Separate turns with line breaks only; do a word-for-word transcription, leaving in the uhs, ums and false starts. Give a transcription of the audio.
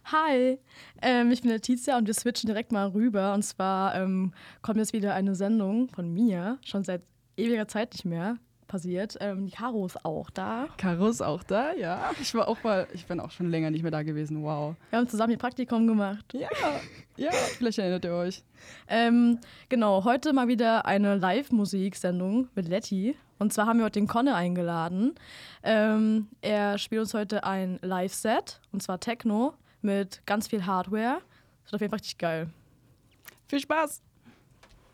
Hi, ähm, ich bin Letizia und wir switchen direkt mal rüber. Und zwar ähm, kommt jetzt wieder eine Sendung von mir, schon seit ewiger Zeit nicht mehr passiert. Ähm, die Caro ist auch da.
Caro ist auch da, ja. Ich war auch mal, ich bin auch schon länger nicht mehr da gewesen, wow.
Wir haben zusammen ihr Praktikum gemacht.
Ja, ja, vielleicht erinnert ihr euch.
Ähm, genau, heute mal wieder eine Live-Musiksendung mit Letty. Und zwar haben wir heute den Conne eingeladen. Ähm, er spielt uns heute ein Live-Set, und zwar Techno, mit ganz viel Hardware. Das wird auf jeden Fall richtig geil.
Viel Spaß!